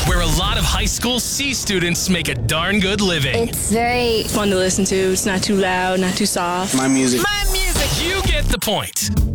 where a lot of high school C students make a darn good living. It's very fun to listen to. It's not too loud, not too soft. My music. You get the point.